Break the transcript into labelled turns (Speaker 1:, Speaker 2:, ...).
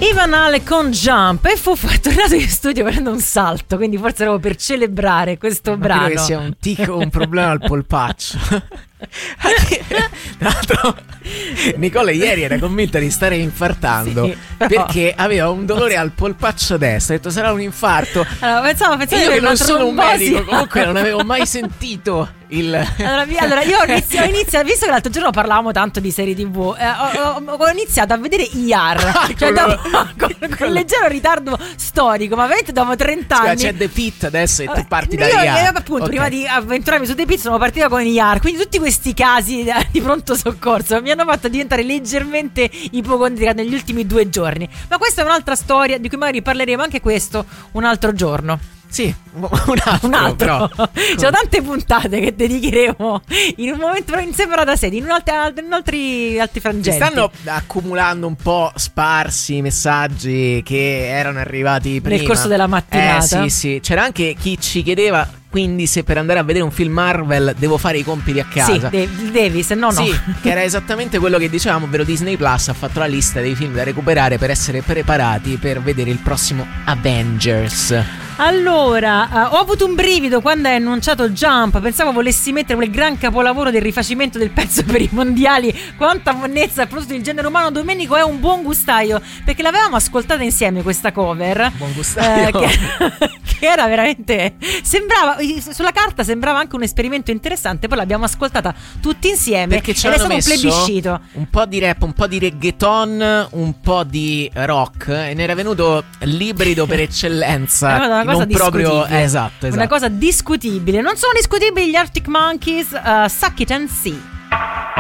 Speaker 1: Ivan Ale con Jump, e Fuffa è tornato in studio prendendo un salto, quindi forse era per celebrare questo brano.
Speaker 2: Credo che sia un tic, un problema al polpaccio. Tra l'altro Nicole ieri era convinta di stare infartando, sì, perché aveva un dolore al polpaccio destro. Ha detto sarà un infarto.
Speaker 1: Allora, pensavo
Speaker 2: io che non sono un medico, comunque non avevo mai sentito
Speaker 1: Allora io ho iniziato, visto che l'altro giorno parlavamo tanto di serie TV, ho iniziato a vedere IAR, cioè con leggero ritardo storico, ma veramente dopo 30 anni.
Speaker 2: C'è The Pit adesso e tu parti da IAR.
Speaker 1: Appunto, prima di avventurarmi su The Pit sono partita con IAR, quindi tutti questi casi di pronto soccorso mi hanno fatto diventare leggermente ipocondriaca negli ultimi 2 giorni. Ma questa è un'altra storia di cui magari parleremo anche questo un altro giorno.
Speaker 2: Sì, un altro. Però.
Speaker 1: Ci sono tante puntate che dedicheremo in un momento, però in separata sede, in altri frangenti.
Speaker 2: Si stanno accumulando un po' sparsi i messaggi che erano arrivati prima
Speaker 1: nel corso della mattinata.
Speaker 2: Sì, c'era anche chi ci chiedeva: quindi se per andare a vedere un film Marvel devo fare i compiti a casa?
Speaker 1: Sì, devi, se no no.
Speaker 2: Sì, che era esattamente quello che dicevamo, ovvero Disney Plus ha fatto la lista dei film da recuperare per essere preparati per vedere il prossimo Avengers.
Speaker 1: Allora, ho avuto un brivido quando hai annunciato Jump. Pensavo volessi mettere quel gran capolavoro del rifacimento del pezzo per i mondiali. Quanta monnezza al prodotto del genere umano. Domenico è un buon gustaio, perché l'avevamo ascoltata insieme questa cover.
Speaker 2: Buon gustaio.
Speaker 1: Che era veramente, sembrava, sulla carta sembrava anche un esperimento interessante. Poi l'abbiamo ascoltata tutti insieme,
Speaker 2: perché
Speaker 1: ed è stato un plebiscito.
Speaker 2: Un po' di rap, un po' di reggaeton, un po' di rock, e ne era venuto l'ibrido per eccellenza.
Speaker 1: Non proprio
Speaker 2: esatto.
Speaker 1: Una cosa discutibile. Non sono discutibili gli Arctic Monkeys, Suck It and See.